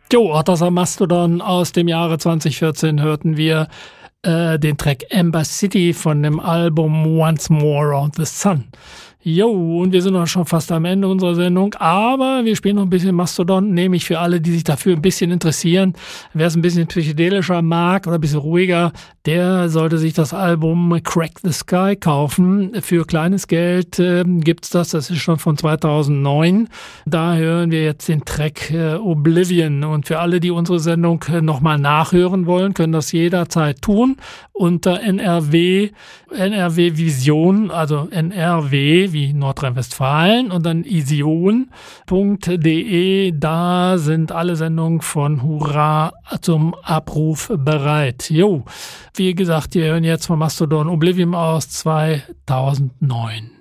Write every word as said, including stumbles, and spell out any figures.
Jo, auch das am Mastodon aus dem Jahre zwanzig vierzehn hörten wir äh, den Track Amber City von dem Album Once More Around the Sun. Jo, und wir sind auch schon fast am Ende unserer Sendung, aber wir spielen noch ein bisschen Mastodon, nämlich für alle, die sich dafür ein bisschen interessieren. Wer es ein bisschen psychedelischer mag oder ein bisschen ruhiger, der sollte sich das Album Crack the Sky kaufen. Für kleines Geld äh, gibt's das, das ist schon von zweitausendneun. Da hören wir jetzt den Track äh, Oblivion. Und für alle, die unsere Sendung äh, nochmal nachhören wollen, können das jederzeit tun unter N R W, N R W Vision, also N R W wie Nordrhein-Westfalen und dann ision punkt de. Da sind alle Sendungen von Hurra zum Abruf bereit. Jo, wie gesagt, wir hören jetzt von Mastodon Oblivion aus zweitausendneun.